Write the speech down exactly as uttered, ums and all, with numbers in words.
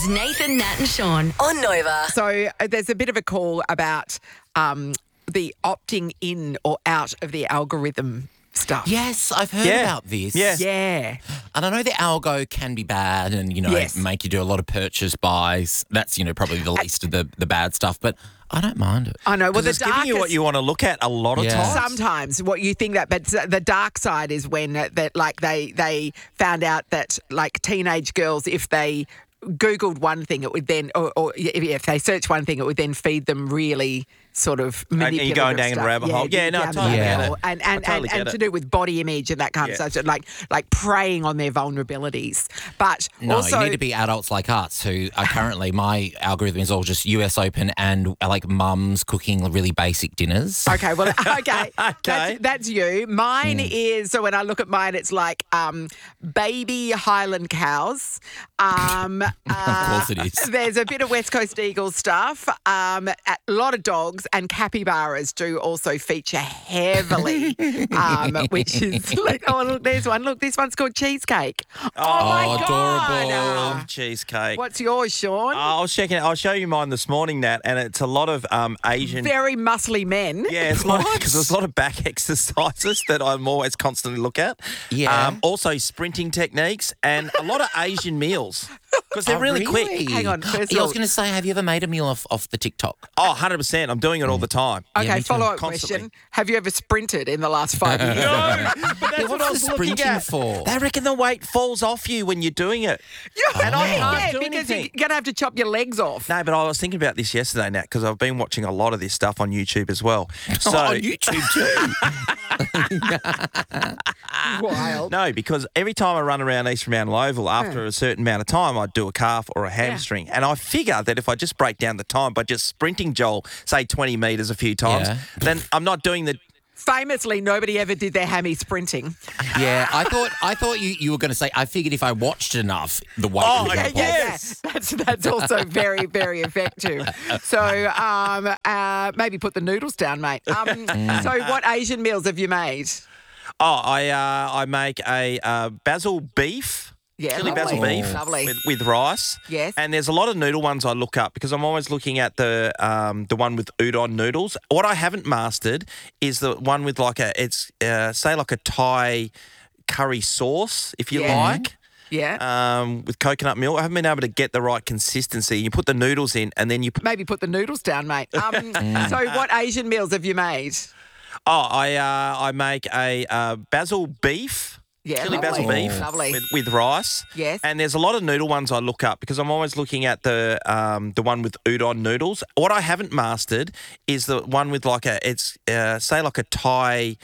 is Nathan, Nat and Sean on Nova. So uh, there's a bit of a call about um, the opting in or out of the algorithm stuff. Yes, I've heard Yeah. about this. Yeah. Yeah. And I know the algo can be bad and, you know, Yes. make you do a lot of purchase buys. That's, you know, probably the least of the, the bad stuff, but I don't mind it. I know. Well, 'Cause the it's giving you what darkest- you want to look at a lot of Yeah. times. Sometimes what you think that, but the dark side is when uh, that like they they found out that like teenage girls, if they Googled one thing, it would then, or, or if if they search one thing, it would then feed them really sort of And manipulative you're going down a stuff. rabbit hole. Yeah, no, I down totally the get rabbit it. hole. And and, I totally and, and get to it. do with body image and that kind of Yeah. stuff, so like like preying on their vulnerabilities. But No, also, you need to be adults like us who are currently, my algorithm is all just U S Open and uh, like mums cooking really basic dinners. Okay, well, okay, Okay. That's, that's you. Mine Hmm. is, so when I look at mine, it's like um, baby Highland cows. Um, of course it is. There's a bit of West Coast Eagle stuff, um, a lot of dogs, and capybaras do also feature heavily, um, which is like, oh, look, there's one. Look, this one's called cheesecake. Oh, my Oh, God. adorable. Uh, Love cheesecake. What's yours, Sean? I was checking. I'll show you mine this morning, Nat, and it's a lot of um, Asian. Very muscly men. Yeah, it's like because there's a lot of back exercises that I'm always constantly look at. Yeah. Um, also sprinting techniques and a lot of Asian meals because they're Oh, really, quick. Hang on, first of Yeah, I all- was going to say, have you ever made a meal off, off the TikTok? Oh, one hundred percent. I'm doing it all the time. Okay, me too. follow up Constantly. question. Have you ever sprinted in the last five years? No, but that's Yeah, what I what's was the looking sprinting at. for? They reckon the weight falls off you when you're doing it. Yeah, And I yeah, can't do because anything. you're going to have to chop your legs off. No, but I was thinking about this yesterday, Nat, because I've been watching a lot of this stuff on YouTube as well. So Oh, on YouTube too. Wild. No, because every time I run around East Fremantle Oval, after a certain amount of time, I'd do a calf or a hamstring. And I figure that if I just break down the time by just sprinting, Joel, say twenty metres a few times, Yeah. then I'm not doing the... Famously, nobody ever did their hammy sprinting. Yeah, I thought I thought you, you were going to say, I figured if I watched enough, the weight Oh, would okay, drop yeah. off. Yes. Yeah, that's that's also very, very effective. So um, uh, maybe put the noodles down, mate. Um, so what Asian meals have you made? Oh, I uh, I make a uh, basil beef. Yeah, Chili lovely. basil beef Lovely. with, with rice. Yes. And there's a lot of noodle ones I look up because I'm always looking at the um, the one with udon noodles. What I haven't mastered is the one with like a, it's uh, say like a Thai curry sauce, if you Yeah. like. Yeah. Um, with coconut milk. I haven't been able to get the right consistency. You put the noodles in and then you put, Maybe put the noodles down, mate. Um, so what Asian meals have you made? oh, I uh, I make a uh, basil beef. Yeah, Chili lovely. basil beef Lovely. with, with rice. Yes. And there's a lot of noodle ones I look up because I'm always looking at the um, the one with udon noodles. What I haven't mastered is the one with like a, it's uh, say like a Thai